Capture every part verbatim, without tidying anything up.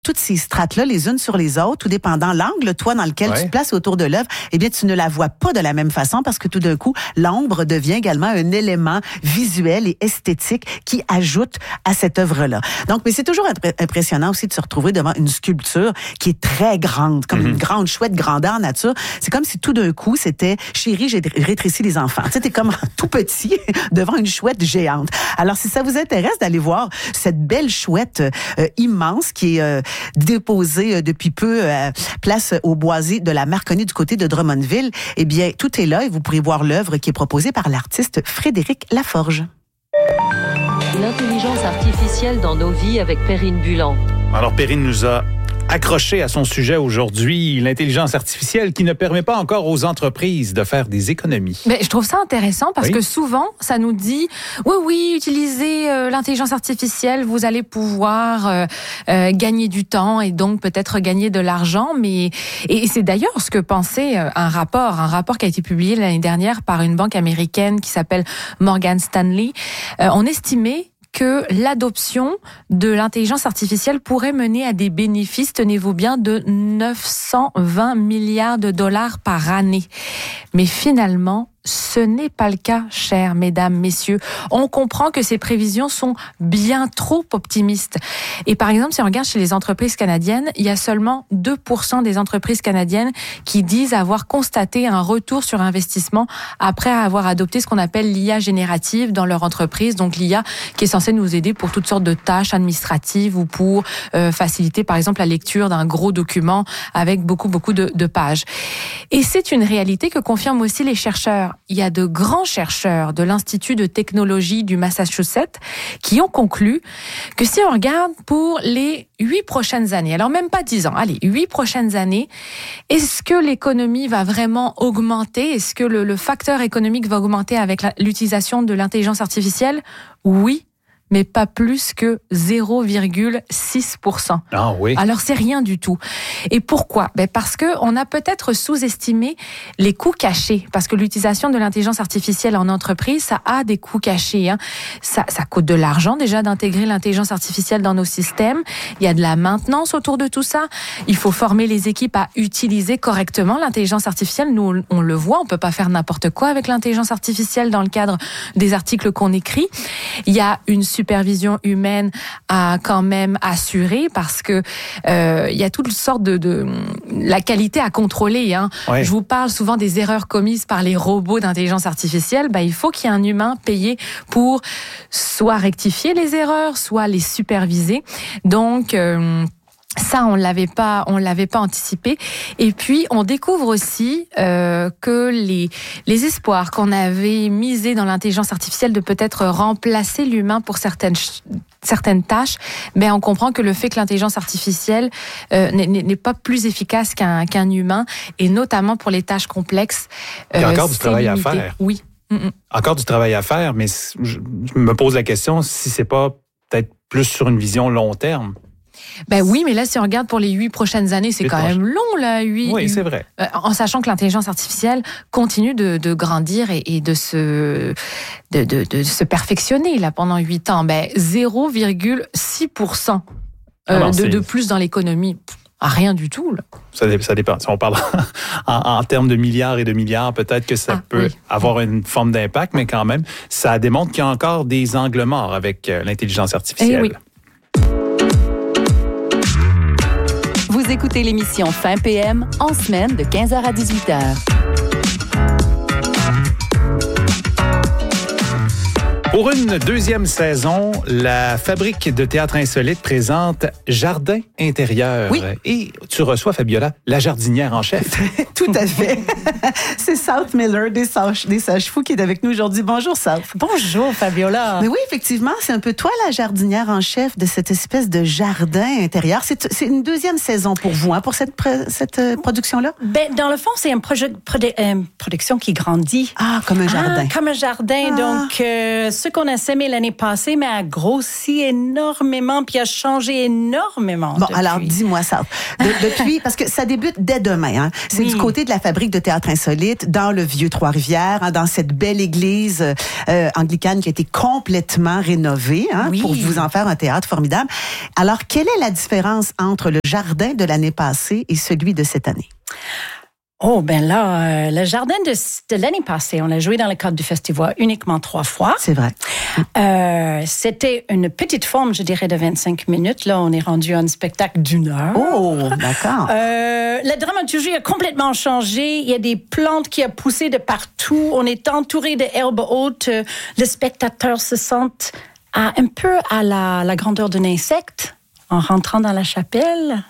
toutes ces strates-là, les unes sur les autres, tout dépendant l'angle, toi, dans lequel ouais. tu te places autour de l'œuvre, eh bien, tu ne la vois pas de la même façon parce que tout d'un coup, l'ombre devient également un élément visuel et esthétique qui ajoute à cette œuvre-là. Donc, mais c'est toujours impressionnant aussi de se retrouver devant une sculpture qui est très grande, comme mm-hmm. une grande, chouette grandeur nature. C'est comme si tout d'un coup, c'était « Chérie, j'ai rétréci les enfants ». Tu sais, t'es comme tout petit devant une chouette géante. Alors, si ça vous intéresse d'aller voir cette belle chouette euh, immense qui est euh, déposée euh, depuis peu euh, place au Boisé de la Marconnay du côté de Drummondville, eh bien, tout est là et vous pourrez voir l'œuvre qui est proposée par l'artiste Frédéric Laforge. L'intelligence artificielle dans nos vies avec Perrine Bulan. Alors, Perrine nous a accroché à son sujet aujourd'hui, l'intelligence artificielle qui ne permet pas encore aux entreprises de faire des économies. Mais je trouve ça intéressant parce oui. que souvent, ça nous dit « Oui, oui, utilisez euh, l'intelligence artificielle, vous allez pouvoir euh, euh, gagner du temps et donc peut-être gagner de l'argent. » Mais et c'est d'ailleurs ce que pensait euh, un rapport, un rapport qui a été publié l'année dernière par une banque américaine qui s'appelle Morgan Stanley. Euh, on estimait que l'adoption de l'intelligence artificielle pourrait mener à des bénéfices, tenez-vous bien, de neuf cent vingt milliards de dollars par année. Mais finalement, ce n'est pas le cas, chers mesdames, messieurs. On comprend que ces prévisions sont bien trop optimistes. Et par exemple, si on regarde chez les entreprises canadiennes, il y a seulement deux pour cent des entreprises canadiennes qui disent avoir constaté un retour sur investissement après avoir adopté ce qu'on appelle l'I A générative dans leur entreprise. Donc l'I A qui est censée nous aider pour toutes sortes de tâches administratives ou pour euh, faciliter par exemple la lecture d'un gros document avec beaucoup, beaucoup de, de pages. Et c'est une réalité que confirment aussi les chercheurs. Il y a de grands chercheurs de l'Institut de technologie du Massachusetts qui ont conclu que si on regarde pour les huit prochaines années, alors même pas dix ans, allez, huit prochaines années, est-ce que l'économie va vraiment augmenter? Est-ce que le, le facteur économique va augmenter avec la, l'utilisation de l'intelligence artificielle? Oui, mais pas plus que zéro virgule six pour cent. Ah oui. Alors c'est rien du tout. Et pourquoi? Ben parce que on a peut-être sous-estimé les coûts cachés. Parce que l'utilisation de l'intelligence artificielle en entreprise, ça a des coûts cachés. Hein. Ça, ça coûte de l'argent déjà d'intégrer l'intelligence artificielle dans nos systèmes. Il y a de la maintenance autour de tout ça. Il faut former les équipes à utiliser correctement l'intelligence artificielle. Nous, on le voit, on peut pas faire n'importe quoi avec l'intelligence artificielle dans le cadre des articles qu'on écrit. Il y a une supervision humaine à quand même assurer parce que euh, il y a toutes sortes de, de la qualité à contrôler. Hein. Ouais. Je vous parle souvent des erreurs commises par les robots d'intelligence artificielle. Ben, il faut qu'il y ait un humain payé pour soit rectifier les erreurs, soit les superviser. Donc euh, ça, on l'avait pas, on l'avait pas anticipé. Et puis, on découvre aussi euh, que les les espoirs qu'on avait misés dans l'intelligence artificielle de peut-être remplacer l'humain pour certaines certaines tâches, mais on comprend que le fait que l'intelligence artificielle euh, n'est, n'est pas plus efficace qu'un qu'un humain, et notamment pour les tâches complexes. Euh, Il y a encore du travail limité. à faire. Oui. Mm-mm. Encore du travail à faire, mais je, je me pose la question si c'est pas peut-être plus sur une vision long terme. Ben oui, mais là, si on regarde pour les huit prochaines années, c'est, c'est quand proche. même long, là, huit. Oui, c'est vrai. Euh, en sachant que l'intelligence artificielle continue de, de grandir et, et de se, de, de, de se perfectionner, là, pendant huit ans. Ben, zéro virgule six pour cent euh, Alors, de, de plus dans l'économie. Ah, rien du tout, là. Ça, ça dépend. Si on parle en, en termes de milliards et de milliards, peut-être que ça ah, peut oui. avoir une forme d'impact, mais quand même, ça démontre qu'il y a encore des angles morts avec euh, l'intelligence artificielle. Eh oui. Vous écoutez l'émission Fin P M en semaine de quinze heures à dix-huit heures. Pour une deuxième saison, la Fabrique de théâtre insolite présente Jardin intérieur. Oui. Et tu reçois, Fabiola, la jardinière en chef. Tout à fait. C'est South Miller des Sages, des Sages Fous qui est avec nous aujourd'hui. Bonjour, South. Bonjour, Fabiola. Mais oui, effectivement, c'est un peu toi la jardinière en chef de cette espèce de jardin intérieur. C'est, c'est une deuxième saison pour vous, hein, pour cette, cette euh, production-là? Ben, dans le fond, c'est une projet, produ, euh, production qui grandit. Ah, comme un jardin. Ah, comme un jardin. Ah. Donc, euh, ce qu'on a sémé l'année passée, mais a grossi énormément, puis a changé énormément. Bon, depuis. alors dis-moi ça. De, depuis, parce que ça débute dès demain. Hein. C'est oui. du côté de la fabrique de théâtre insolite, dans le vieux Trois-Rivières, hein, dans cette belle église euh, anglicane qui a été complètement rénovée, hein, oui. pour vous en faire un théâtre formidable. Alors, quelle est la différence entre le jardin de l'année passée et celui de cette année? Oh, ben là, euh, le jardin de, de l'année passée, on l'a joué dans le cadre du festival uniquement trois fois. C'est vrai. Euh, c'était une petite forme, je dirais, de vingt-cinq minutes. Là, on est rendu à un spectacle d'une heure. Oh, d'accord. Euh, la dramaturgie a complètement changé. Il y a des plantes qui ont poussé de partout. On est entouré d'herbes hautes. Le spectateur se sent à, un peu à la, la grandeur d'un insecte en rentrant dans la chapelle.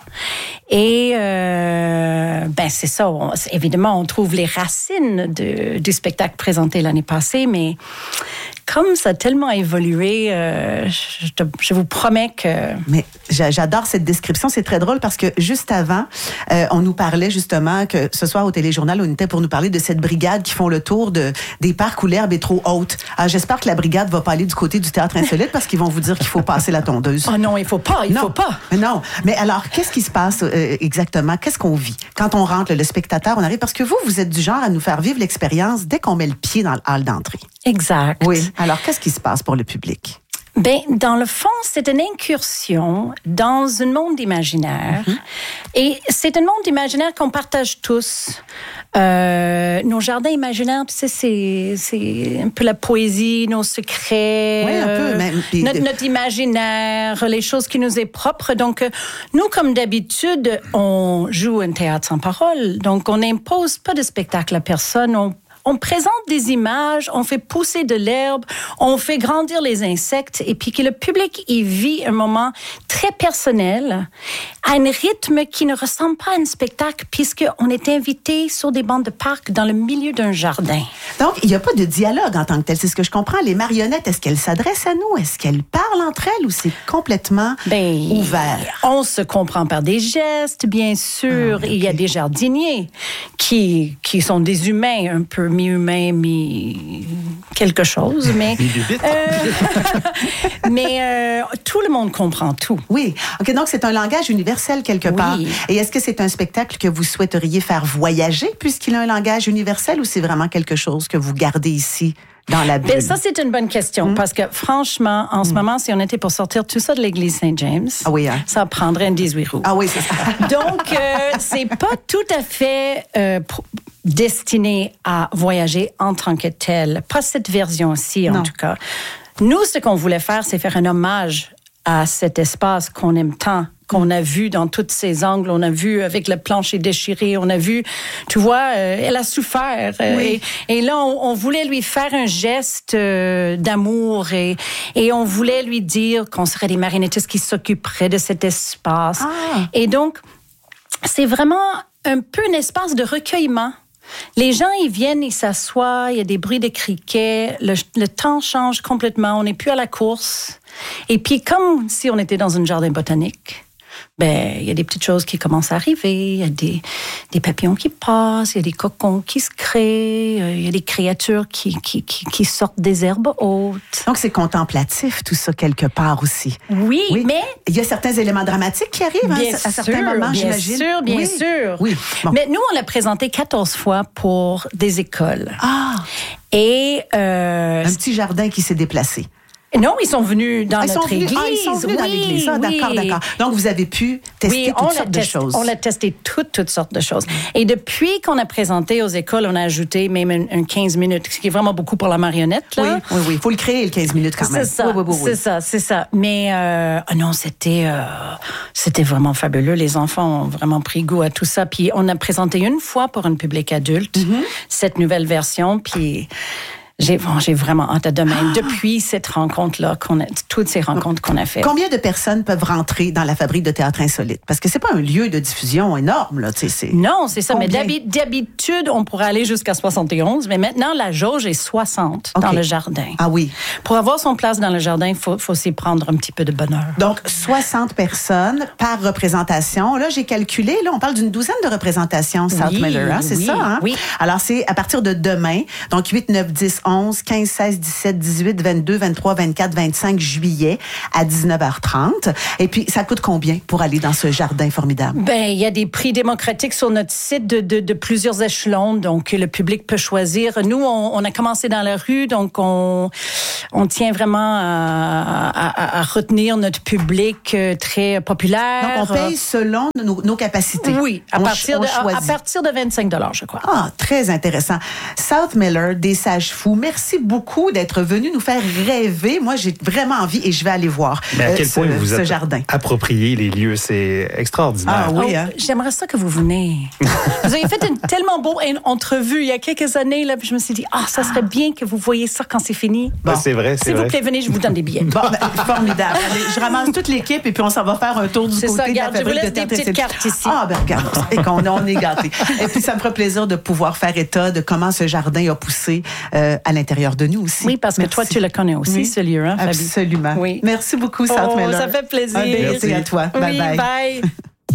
Et euh, ben c'est ça. On, évidemment, on trouve les racines de, du spectacle présenté l'année passée, mais comme ça a tellement évolué, euh, je, te, je vous promets que... Mais j'adore cette description. C'est très drôle parce que juste avant, euh, on nous parlait justement que ce soir au Téléjournal, on était pour nous parler de cette brigade qui font le tour de, des parcs où l'herbe est trop haute. Alors, j'espère que la brigade va pas aller du côté du théâtre insolite parce qu'ils vont vous dire qu'il faut passer la tondeuse. Oh non, il faut pas, il non, faut pas. Non, mais alors, qu'est-ce qui se passe euh, exactement? Qu'est-ce qu'on vit? Quand on rentre, le spectateur, on arrive... Parce que vous, vous êtes du genre à nous faire vivre l'expérience dès qu'on met le pied dans le hall d'entrée. Exact. Oui. Alors, qu'est-ce qui se passe pour le public? Ben, dans le fond, c'est une incursion dans un monde imaginaire. Mm-hmm. Et c'est un monde imaginaire qu'on partage tous. Euh, nos jardins imaginaires, tu sais, c'est, c'est un peu la poésie, nos secrets, oui, un peu, même, euh, notre, notre imaginaire, les choses qui nous est propres. Donc, nous, comme d'habitude, on joue un théâtre sans parole. Donc, on n'impose pas de spectacle à personne. On On présente des images, on fait pousser de l'herbe, on fait grandir les insectes et puis que le public y vit un moment très personnel à un rythme qui ne ressemble pas à un spectacle puisqu'on est invité sur des bancs de parc dans le milieu d'un jardin. Donc, il n'y a pas de dialogue en tant que tel. C'est ce que je comprends. Les marionnettes, est-ce qu'elles s'adressent à nous? Est-ce qu'elles parlent entre elles ou c'est complètement ben, ouvert? On se comprend par des gestes, bien sûr. Ah, okay. Il y a des jardiniers qui, qui sont des humains un peu mi-humain, mi quelque chose, mais euh, mais euh, tout le monde comprend tout. Oui. Ok, donc c'est un langage universel quelque part. Oui. Et est-ce que c'est un spectacle que vous souhaiteriez faire voyager puisqu'il a un langage universel ou c'est vraiment quelque chose que vous gardez ici? Dans la bulle. Ben, ça, c'est une bonne question, mmh. parce que franchement, en mmh. ce moment, si on était pour sortir tout ça de l'église Saint-James, ah oui, hein? ça prendrait un dix-huit roues. Ah oui, c'est ça. Donc, euh, c'est pas tout à fait euh, pro- destiné à voyager en tant que tel. Pas cette version-ci, en non. tout cas. Nous, ce qu'on voulait faire, c'est faire un hommage à cet espace qu'on aime tant, qu'on a vu dans tous ces angles, on a vu avec le plancher déchiré, on a vu, tu vois, euh, elle a souffert. Euh, oui. et, et là, on, on voulait lui faire un geste euh, d'amour et, et on voulait lui dire qu'on serait des marionnettistes qui s'occuperaient de cet espace. Ah. Et donc, c'est vraiment un peu un espace de recueillement. Les gens, ils viennent, ils s'assoient, il y a des bruits de criquets, le, le temps change complètement, on n'est plus à la course. Et puis, comme si on était dans un jardin botanique, ben, il y a des petites choses qui commencent à arriver, il y a des, des papillons qui passent, il y a des cocons qui se créent, il y a des créatures qui, qui, qui, qui sortent des herbes hautes. Donc, c'est contemplatif, tout ça, quelque part aussi. Oui, oui. mais... Il y a certains éléments dramatiques qui arrivent bien hein, à sûr, certains moments, bien j'imagine. Bien sûr, bien oui. sûr. Oui. Bon. Mais nous, on l'a présenté quatorze fois pour des écoles. Ah! Et... Euh, un petit jardin qui s'est déplacé. Non, ils sont venus dans ah, notre venus, église. Ah, ils sont venus oui, dans l'église. Ah, d'accord, oui. d'accord. Donc, vous avez pu tester oui, toutes sortes test, de choses. On a testé toutes, toutes sortes de choses. Et depuis qu'on a présenté aux écoles, on a ajouté même un, un quinze minutes, ce qui est vraiment beaucoup pour la marionnette. Là. Oui, oui, oui. Il faut le créer, le quinze minutes quand même. C'est ça, oui, oui, oui, oui. c'est ça, c'est ça. Mais euh, non, c'était, euh, c'était vraiment fabuleux. Les enfants ont vraiment pris goût à tout ça. Puis on a présenté une fois pour un public adulte mm-hmm. cette nouvelle version. Puis... J'ai, bon, j'ai vraiment hâte à demain. Ah. Depuis cette rencontre-là, qu'on a, toutes ces rencontres qu'on a faites. Combien de personnes peuvent rentrer dans la fabrique de théâtre insolite? Parce que c'est pas un lieu de diffusion énorme, là. Tu sais, c'est... Non, c'est ça. Combien? Mais d'habi- d'habitude, on pourrait aller jusqu'à soixante et onze. Mais maintenant, la jauge est soixante okay. dans le jardin. Ah oui. Pour avoir son place dans le jardin, il faut, faut s'y prendre un petit peu de bonheur. Donc, soixante personnes par représentation. Là, j'ai calculé, là, on parle d'une douzaine de représentations South oui, Miller, hein, c'est oui, ça, hein? Oui. Alors, c'est à partir de demain, donc huit, neuf, dix, onze, quinze, seize, dix-sept, dix-huit, vingt-deux, vingt-trois, vingt-quatre, vingt-cinq juillet à dix-neuf heures trente. Et puis, ça coûte combien pour aller dans ce jardin formidable? Ben, il y a des prix démocratiques sur notre site de, de, de plusieurs échelons, donc le public peut choisir. Nous, on, on a commencé dans la rue, donc on, on tient vraiment à, à, à retenir notre public très populaire. Donc, on paye selon nos, nos capacités. Oui, à on partir, ch- de, à, à partir de vingt-cinq dollars, je crois. Ah, très intéressant. South Miller, des Sages Fous, merci beaucoup d'être venu nous faire rêver. Moi, j'ai vraiment envie et je vais aller voir Mais à quel euh, ce, point vous ce êtes jardin. approprié les lieux, c'est extraordinaire. Ah oui, hein? Oh, j'aimerais ça que vous venez. Vous avez fait une tellement belle entrevue il y a quelques années, là, puis je me suis dit, ah, ça serait bien que vous voyiez ça quand c'est fini. Bon. C'est vrai, c'est S'il vrai. vous plaît, venez, je vous donne des billets. Bon, ben, formidable. Allez, je ramasse toute l'équipe et puis on s'en va faire un tour du C'est côté ça, de regarde, la je vous fabrique laisse de des tarte petites et cartes ici. Ah, ben regarde, et qu'on on est gâtés. Et puis ça me ferait plaisir de pouvoir faire état de comment ce jardin a poussé euh, à l'intérieur de nous aussi. Oui, parce que Merci. toi, tu le connais aussi, Oui, ce lieu, hein, Fabi? Absolument. Oui. Merci beaucoup, South Oh, Miller. ça fait plaisir. Un bel été à toi. Bye Oui, bye. bye.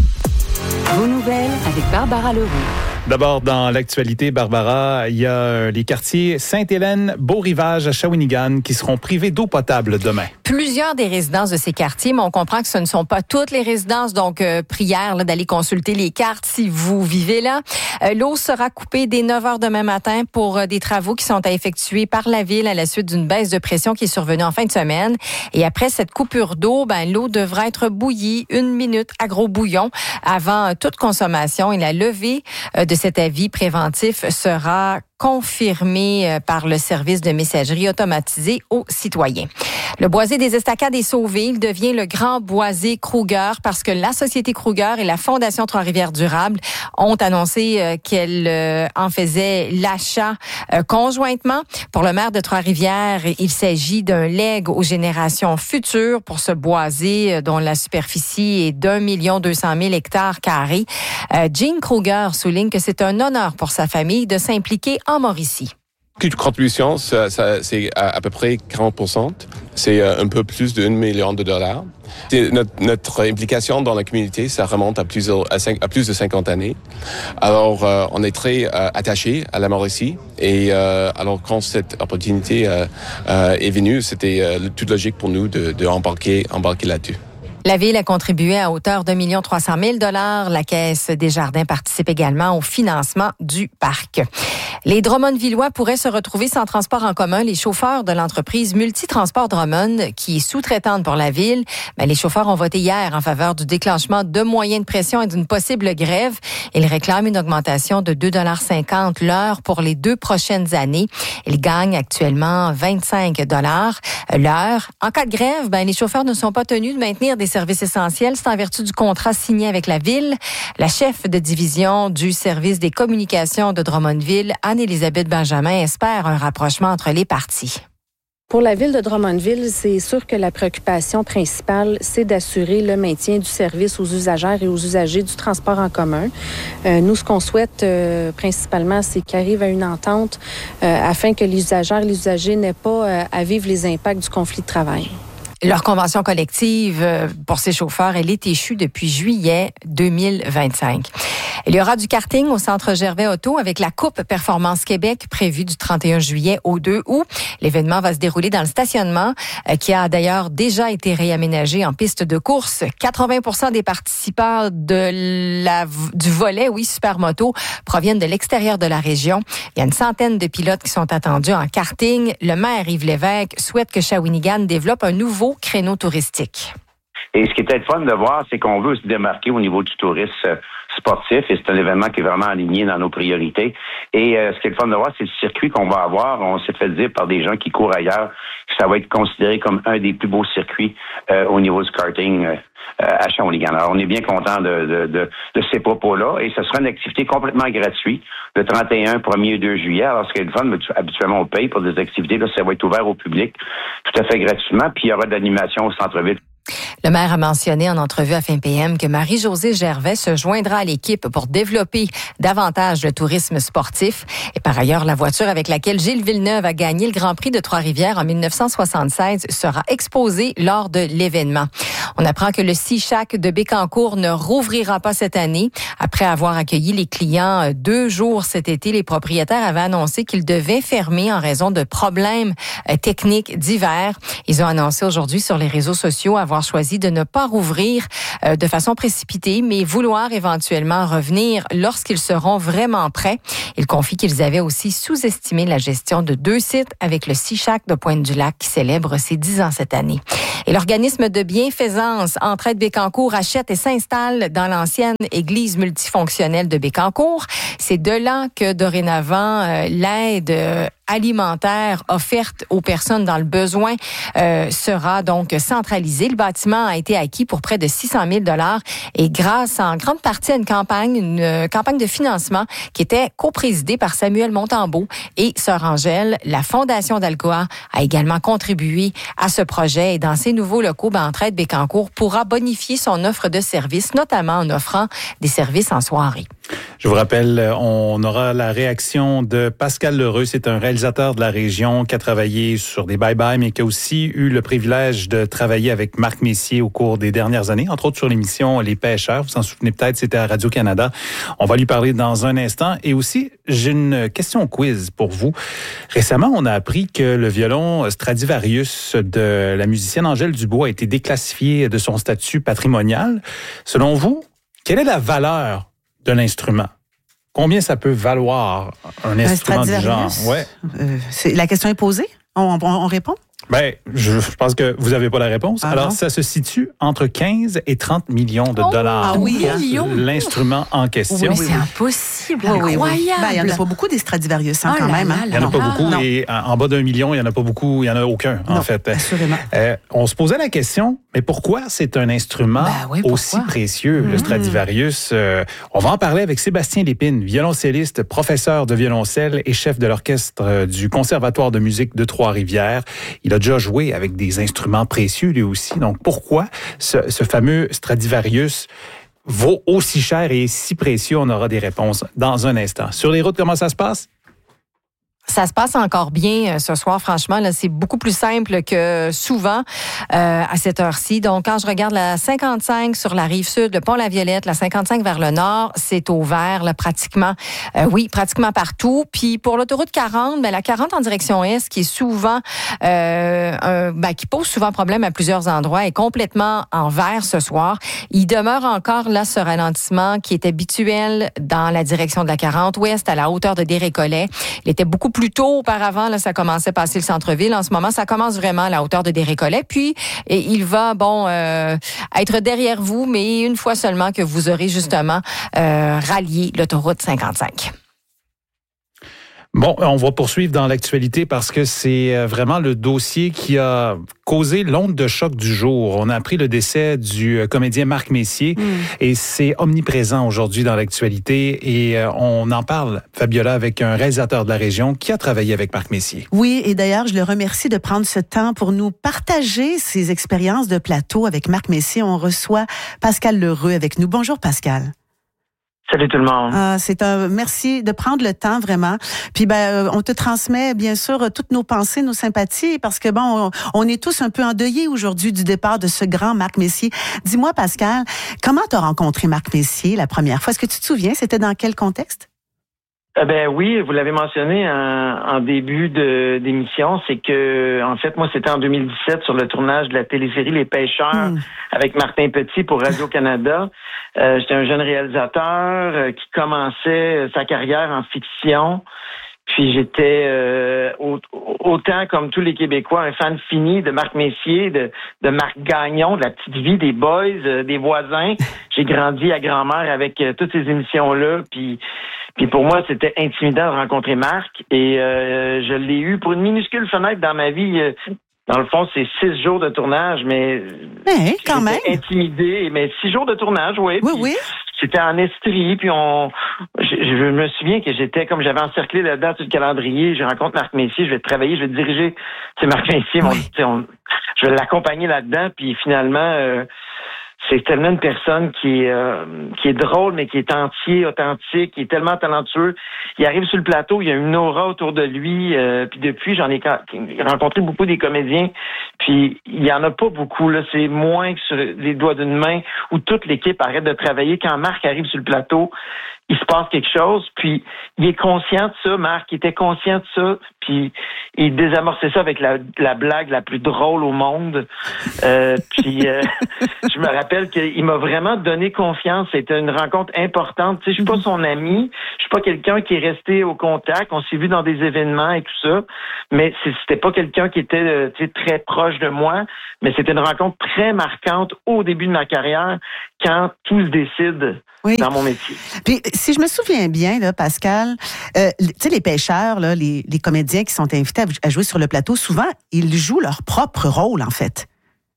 Vos nouvelles avec Barbara Leroux. D'abord, dans l'actualité, Barbara, il y a les quartiers Sainte-Hélène, Beau-Rivage à Shawinigan qui seront privés d'eau potable demain. Plusieurs des résidences de ces quartiers, mais on comprend que ce ne sont pas toutes les résidences, donc euh, prière là, d'aller consulter les cartes si vous vivez là. Euh, l'eau sera coupée dès neuf heures demain matin pour euh, des travaux qui sont à effectuer par la ville à la suite d'une baisse de pression qui est survenue en fin de semaine. Et après cette coupure d'eau, ben l'eau devra être bouillie une minute à gros bouillon avant euh, toute consommation. Et la levée euh, de cet avis préventif sera confirmé par le service de messagerie automatisé aux citoyens. Le boisé des Estacades est sauvé. Il devient le grand boisé Kruger parce que la Société Kruger et la Fondation Trois-Rivières Durable ont annoncé qu'elles en faisaient l'achat conjointement. Pour le maire de Trois-Rivières, il s'agit d'un legs aux générations futures pour ce boisé dont la superficie est d'un million deux cent mille hectares carrés. Jean Kruger souligne que c'est un honneur pour sa famille de s'impliquer en Mauricie. La contribution, ça, ça, c'est à, à peu près quarante pour cent. C'est un peu plus d'un million de dollars. Notre, notre implication dans la communauté, ça remonte à, plusieurs, à, cinq, à plus de cinquante années. Alors, euh, on est très euh, attachés à la Mauricie. Et euh, alors, quand cette opportunité euh, euh, est venue, c'était euh, toute logique pour nous de, de embarquer, embarquer là-dessus. La Ville a contribué à hauteur d'un million trois cent mille dollars. La Caisse des Jardins participe également au financement du parc. Les Drummondvillois pourraient se retrouver sans transport en commun. Les chauffeurs de l'entreprise Multitransport Drummond, qui est sous-traitante pour la Ville, ben, les chauffeurs ont voté hier en faveur du déclenchement de moyens de pression et d'une possible grève. Ils réclament une augmentation de deux dollars cinquante l'heure pour les deux prochaines années. Ils gagnent actuellement vingt-cinq dollars l'heure. En cas de grève, ben, les chauffeurs ne sont pas tenus de maintenir des services essentiels. C'est en vertu du contrat signé avec la Ville. La chef de division du service des communications de Drummondville, Anne-Élisabeth Benjamin, espère un rapprochement entre les parties. Pour la Ville de Drummondville, c'est sûr que la préoccupation principale, c'est d'assurer le maintien du service aux usagères et aux usagers du transport en commun. Euh, nous, ce qu'on souhaite euh, principalement, c'est qu'il arrive à une entente euh, afin que les usagères et les usagers n'aient pas euh, à vivre les impacts du conflit de travail. Leur convention collective pour ces chauffeurs, elle est échue depuis juillet deux mille vingt-cinq. Il y aura du karting au Centre Gervais Auto avec la Coupe Performance Québec prévue du trente et un juillet au deux août. L'événement va se dérouler dans le stationnement qui a d'ailleurs déjà été réaménagé en piste de course. quatre-vingts pour cent des participants de la, du volet, oui, Supermoto, proviennent de l'extérieur de la région. Il y a une centaine de pilotes qui sont attendus en karting. Le maire Yves Lévesque souhaite que Shawinigan développe un nouveau créneau touristique. Et ce qui est peut-être fun de voir, c'est qu'on veut se démarquer au niveau du tourisme sportif et c'est un événement qui est vraiment aligné dans nos priorités. Et euh, ce qui est le fun de voir, c'est le circuit qu'on va avoir. On s'est fait dire par des gens qui courent ailleurs que ça va être considéré comme un des plus beaux circuits euh, au niveau du karting euh, à Shawinigan. Alors, on est bien content de, de, de, de ces propos-là et ce sera une activité complètement gratuite le trente et un, premier et deux juillet. Alors, ce qui est le fun, habituellement, on paye pour des activités. Là, ça va être ouvert au public tout à fait gratuitement. Puis, il y aura de l'animation au centre-ville. Le maire a mentionné en entrevue à Fin P M que Marie-Josée Gervais se joindra à l'équipe pour développer davantage le tourisme sportif. Et par ailleurs, la voiture avec laquelle Gilles Villeneuve a gagné le Grand Prix de Trois-Rivières en dix-neuf cent soixante-seize sera exposée lors de l'événement. On apprend que le Sea Shack de Bécancour ne rouvrira pas cette année. Après avoir accueilli les clients deux jours cet été, les propriétaires avaient annoncé qu'ils devaient fermer en raison de problèmes techniques divers. Ils ont annoncé aujourd'hui sur les réseaux sociaux avoir choisi de ne pas rouvrir euh, de façon précipitée, mais vouloir éventuellement revenir lorsqu'ils seront vraiment prêts. Ils confient qu'ils avaient aussi sous-estimé la gestion de deux sites avec le Sea Shack de Pointe-du-Lac qui célèbre ses dix ans cette année. Et l'organisme de bienfaisance Entraide Bécancour achète et s'installe dans l'ancienne église multifonctionnelle de Bécancour. C'est de là que dorénavant euh, l'aide euh, alimentaire offerte aux personnes dans le besoin euh, sera donc centralisée. Le bâtiment a été acquis pour près de six cent mille dollars et grâce en grande partie à une campagne, une euh, campagne de financement qui était coprésidée par Samuel Montembeault et Sœur Angèle. La Fondation d'Alcoa a également contribué à ce projet et dans ces nouveaux locaux, ben, Entraide Bécancour pourra bonifier son offre de services, notamment en offrant des services en soirée. Je vous rappelle, on aura la réaction de Pascal Lheureux. C'est un réalisateur de la région qui a travaillé sur des bye-bye, mais qui a aussi eu le privilège de travailler avec Marc Messier au cours des dernières années, entre autres sur l'émission Les Pêcheurs. Vous vous en souvenez peut-être, c'était à Radio-Canada. On va lui parler dans un instant. Et aussi, j'ai une question quiz pour vous. Récemment, on a appris que le violon Stradivarius de la musicienne Angèle Dubois a été déclassifié de son statut patrimonial. Selon vous, quelle est la valeur de l'instrument? Combien ça peut valoir un instrument du genre? Ouais. Euh, c'est, la question est posée? On, on, on répond? Ben, je, je pense que vous n'avez pas la réponse. Ah Alors, non? Ça se situe entre quinze et trente millions de dollars. Ah oui, hein? L'instrument en question. Mais c'est impossible, Oui, oui, incroyable. oui. Ben, il n'y en a pas beaucoup des Stradivarius, hein, Oh quand là même. là Hein? Il n'y en a pas Ah, beaucoup. non. Et en, en bas d'un million, il n'y en a pas beaucoup. Il n'y en a aucun, Non, en fait. assurément. Euh, on se posait la question, mais pourquoi c'est un instrument Ben oui, aussi pourquoi? précieux, le Stradivarius? Euh, on va en parler avec Sébastien Lépine, violoncelliste, professeur de violoncelle et chef de l'orchestre euh, du Conservatoire de musique de Trois-Rivières. Il a déjà joué avec des instruments précieux, lui aussi. Donc, pourquoi ce, ce fameux Stradivarius vaut aussi cher et est si précieux? On aura des réponses dans un instant. Sur les routes, comment ça se passe? Ça se passe encore bien euh, ce soir, franchement. Là, c'est beaucoup plus simple que souvent euh, à cette heure-ci. Donc, quand je regarde la cinquante-cinq sur la rive sud, le pont La Violette, la cinquante-cinq vers le nord, c'est au vert, là, pratiquement, euh, oui, pratiquement partout. Puis pour l'autoroute quarante, ben, la quarante en direction est, qui est souvent, euh, un, ben, qui pose souvent problème à plusieurs endroits, est complètement en vert ce soir. Il demeure encore là ce ralentissement qui est habituel dans la direction de la quarante ouest, à la hauteur de Desrécollets. Il était beaucoup plus tôt auparavant, là, ça commençait à passer le centre-ville. En ce moment, ça commence vraiment à la hauteur de Desrécollets. Puis, et il va, bon, euh, être derrière vous, mais une fois seulement que vous aurez justement euh, rallié l'autoroute cinquante-cinq. Bon, on va poursuivre dans l'actualité parce que c'est vraiment le dossier qui a causé l'onde de choc du jour. On a appris le décès du comédien Marc Messier mm. et c'est omniprésent aujourd'hui dans l'actualité et on en parle, Fabiola, avec un réalisateur de la région qui a travaillé avec Marc Messier. Oui, et d'ailleurs, je le remercie de prendre ce temps pour nous partager ses expériences de plateau avec Marc Messier. On reçoit Pascal Lheureux avec nous. Bonjour Pascal. Salut tout le monde. Ah, c'est un merci de prendre le temps vraiment. Puis ben on te transmet bien sûr toutes nos pensées, nos sympathies parce que bon, on, on est tous un peu endeuillés aujourd'hui du départ de ce grand Marc Messier. Dis-moi Pascal, comment t'as rencontré Marc Messier la première fois? Est-ce que tu te souviens, c'était dans quel contexte? Euh, ben oui, vous l'avez mentionné en, en début de, d'émission, c'est que en fait moi c'était en deux mille dix-sept sur le tournage de la télésérie Les Pêcheurs mmh. avec Martin Petit pour Radio-Canada. Euh, j'étais un jeune réalisateur euh, qui commençait sa carrière en fiction. Puis j'étais euh, autant comme tous les Québécois un fan fini de Marc Messier, de, de Marc Gagnon, de La Petite Vie, des Boys, euh, des Voisins. J'ai grandi à grand-mère avec euh, toutes ces émissions-là. Puis Puis pour moi, c'était intimidant de rencontrer Marc et euh, je l'ai eu pour une minuscule fenêtre dans ma vie. Euh, dans le fond, c'est six jours de tournage, mais hey, quand même intimidé. Mais six jours de tournage, oui. Oui, puis, oui. C'était en Estrie, puis on. Je, je me souviens que j'étais comme j'avais encerclé la date sur le calendrier. Je rencontre Marc Messier, je vais travailler, je vais diriger. C'est Marc Messier, oui. on, on, je vais l'accompagner là-dedans. Puis finalement, euh, c'est tellement une personne qui est euh, qui est drôle, mais qui est entier, authentique, qui est tellement talentueux. Il arrive sur le plateau, il y a une aura autour de lui. Euh, puis depuis, j'en ai rencontré beaucoup des comédiens. Puis il y en a pas beaucoup. Là, c'est moins que sur les doigts d'une main où toute l'équipe arrête de travailler. Quand Marc arrive sur le plateau, il se passe quelque chose, puis il est conscient de ça, Marc, il était conscient de ça, puis il désamorçait ça avec la, la blague la plus drôle au monde. Euh, puis euh, je me rappelle qu'il m'a vraiment donné confiance, c'était une rencontre importante. Tu sais, je suis pas son ami, je suis pas quelqu'un qui est resté au contact, on s'est vu dans des événements et tout ça, mais c'était pas quelqu'un qui était tu sais, très proche de moi, mais c'était une rencontre très marquante au début de ma carrière, quand tout se décide. Oui. Dans mon métier. Puis, si je me souviens bien, là, Pascal, euh, tu sais, les pêcheurs, là, les, les comédiens qui sont invités à jouer sur le plateau, souvent, ils jouent leur propre rôle, en fait.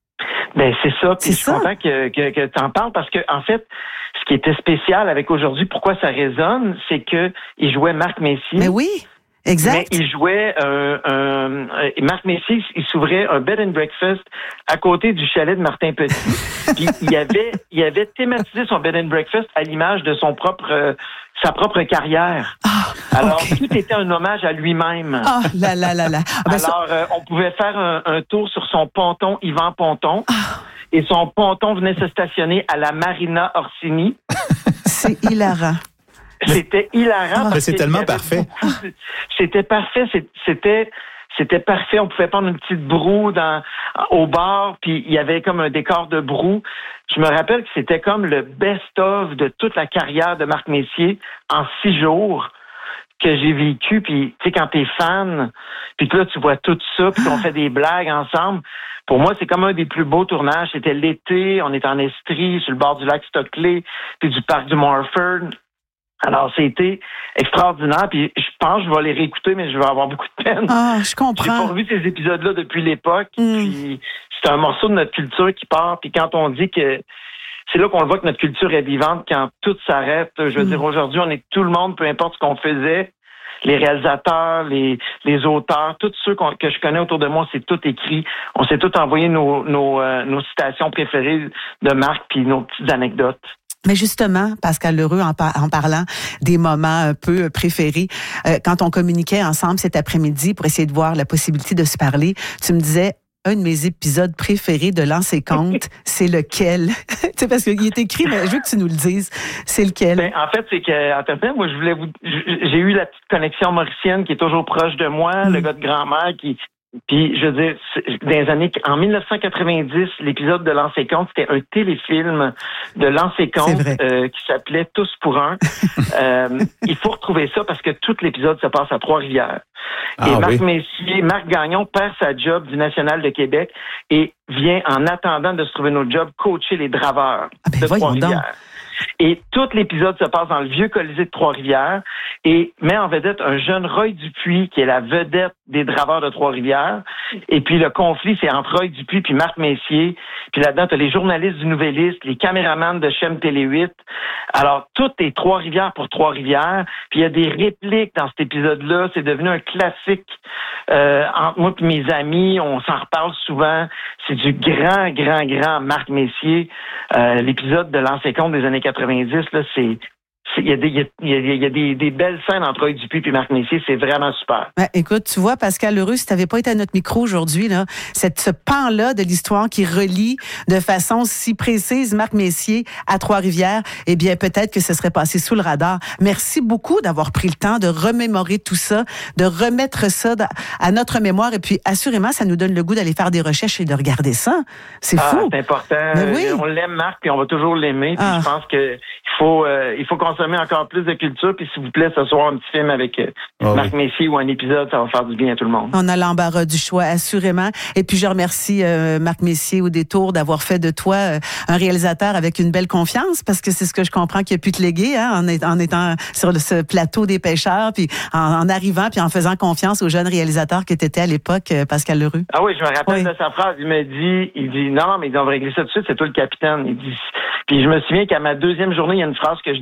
Ben c'est ça. Puis je suis content que, que, que tu en parles parce que, en fait, ce qui était spécial avec aujourd'hui, pourquoi ça résonne, c'est que il jouait Marc Messier. Mais oui. Exact. Mais il jouait euh, un, un Marc Messier, il s'ouvrait un bed and breakfast à côté du chalet de Martin Petit. Puis il avait, il avait thématisé son bed and breakfast à l'image de son propre, euh, sa propre carrière. Ah, Alors okay. tout était un hommage à lui-même. Ah là là là là. Ah, ben Alors ça... euh, on pouvait faire un, un tour sur son ponton, Yvan Ponton. Ah. Et son ponton venait se stationner à la Marina Orsini. C'est hilarant. C'était hilarant. Mais c'est tellement parfait. De... C'était parfait. C'était, c'était parfait. On pouvait prendre une petite broue dans, au bar, puis il y avait comme un décor de broue. Je me rappelle que c'était comme le best-of de toute la carrière de Marc Messier en six jours que j'ai vécu. Puis, tu sais, quand t'es fan, puis là, tu vois tout ça, puis on fait des blagues ensemble. Pour moi, c'est comme un des plus beaux tournages. C'était l'été, on était en Estrie, sur le bord du lac Stockley, puis du parc du Morford. Alors, c'était extraordinaire. Puis je pense que je vais les réécouter, mais je vais avoir beaucoup de peine. Ah, je comprends. J'ai pas revu ces épisodes-là depuis l'époque. Mm. Puis c'est un morceau de notre culture qui part. Puis quand on dit que c'est là qu'on le voit que notre culture est vivante, quand tout s'arrête. Je veux mm. dire, aujourd'hui, on est tout le monde, peu importe ce qu'on faisait. Les réalisateurs, les, les auteurs, tous ceux qu'on, que je connais autour de moi, c'est tout écrit. On s'est tous envoyé nos, nos, euh, nos citations préférées de Marc puis nos petites anecdotes. Mais justement, Pascal Lheureux, en, par- en parlant des moments un peu préférés, euh, quand on communiquait ensemble cet après-midi pour essayer de voir la possibilité de se parler, tu me disais, un de mes épisodes préférés de Lancer Compte, c'est lequel? Tu sais, parce qu'il est écrit, mais je veux que tu nous le dises. C'est lequel? Ben, en fait, c'est que, en fait, moi, je voulais vous, j'ai eu la petite connexion mauricienne qui est toujours proche de moi, mm. le gars de grand-mère qui, puis, je veux dire, dans les années, en dix-neuf cent quatre-vingt-dix, l'épisode de Lancer Compte, c'était un téléfilm de Lancer Compte euh, qui s'appelait Tous pour un. euh, il faut retrouver ça parce que tout l'épisode se passe à Trois-Rivières. Ah, et Marc oui. Messier, Marc Gagnon perd sa job du National de Québec et vient, en attendant de se trouver notre job, coacher les draveurs ah ben de Trois-Rivières. Et tout l'épisode se passe dans le vieux Colisée de Trois-Rivières et met en vedette un jeune Roy Dupuis qui est la vedette des draveurs de Trois-Rivières. Et puis le conflit, c'est entre Roy Dupuis puis Marc Messier. Puis là-dedans, t'as les journalistes du Nouvelliste, les caméramans de Chem Télé huit. Alors, tout est Trois-Rivières pour Trois-Rivières. Puis il y a des répliques dans cet épisode-là. C'est devenu un classique. Euh, entre moi et mes amis, on s'en reparle souvent. C'est du grand, grand, grand Marc Messier. Euh, l'épisode de Lancer Compte des années quatre-vingt-dix, là, c'est... Il y a, des, il y a, il y a des, des belles scènes entre Roy Dupuis et Marc Messier, c'est vraiment super. Ben, écoute, tu vois, Pascal Lheureux, si tu n'avais pas été à notre micro aujourd'hui, là, cette, ce pan-là de l'histoire qui relie de façon si précise Marc Messier à Trois-Rivières, eh bien, peut-être que ce serait passé sous le radar. Merci beaucoup d'avoir pris le temps de remémorer tout ça, de remettre ça à notre mémoire, et puis assurément, ça nous donne le goût d'aller faire des recherches et de regarder ça. C'est ah, fou. C'est important. Oui. On l'aime, Marc, puis on va toujours l'aimer. Puis ah. je pense que il faut, euh, il faut consommer encore plus de culture. Puis s'il vous plaît, ce soir, un petit film avec euh, oh, Marc oui. Messier ou un épisode, ça va faire du bien à tout le monde. On a l'embarras du choix, assurément. Et puis je remercie euh, Marc Messier au détour d'avoir fait de toi euh, un réalisateur avec une belle confiance, parce que c'est ce que je comprends qu'il a pu te léguer, hein, en, est, en étant sur le, ce plateau des pêcheurs, puis en, en arrivant, puis en faisant confiance aux jeunes réalisateurs que tu étais à l'époque, euh, Pascal Lheureux. Ah oui, je me rappelle oui. de sa phrase. Il me dit, il dit, non, non, mais on va régler ça tout de suite, c'est toi le capitaine. Il dit, puis je me souviens qu'à ma deuxième journée, il y a une phrase que je dis encore.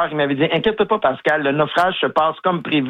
il m'avait dit « Inquiète pas, Pascal, le naufrage se passe comme prévu. »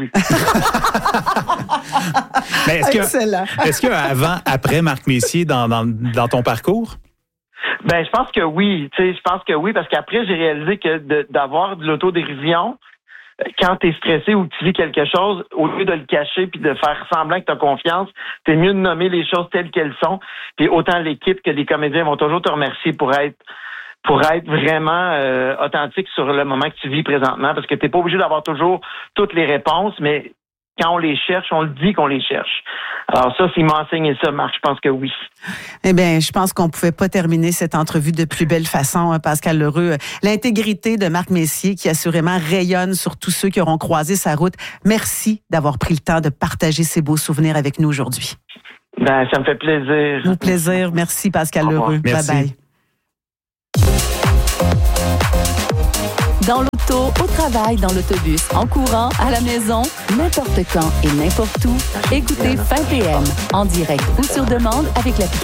Mais est-ce Excellent. Que, est-ce qu'il y a avant, après Marc Messier dans, dans, dans ton parcours? Ben, je pense que oui. Tu sais, je pense que oui, parce qu'après, j'ai réalisé que de, d'avoir de l'autodérision, quand tu es stressé ou que tu vis quelque chose, au lieu de le cacher puis de faire semblant que tu as confiance, c'est mieux de nommer les choses telles qu'elles sont. Puis autant l'équipe que les comédiens vont toujours te remercier pour être pour être vraiment euh, authentique sur le moment que tu vis présentement, parce que tu n'es pas obligé d'avoir toujours toutes les réponses, mais quand on les cherche, on le dit qu'on les cherche. Alors ça, s'il m'a enseigné ça, Marc, je pense que oui. Eh bien, je pense qu'on ne pouvait pas terminer cette entrevue de plus belle façon, hein, Pascal Lheureux. L'intégrité de Marc Messier qui assurément rayonne sur tous ceux qui auront croisé sa route. Merci d'avoir pris le temps de partager ces beaux souvenirs avec nous aujourd'hui. Ben, ça me fait plaisir. Au plaisir. Merci, Pascal Lheureux. Bye-bye. Dans l'auto, au travail, dans l'autobus, en courant, à la maison, n'importe quand et n'importe où, écoutez Fin P M en direct ou sur demande avec l'application.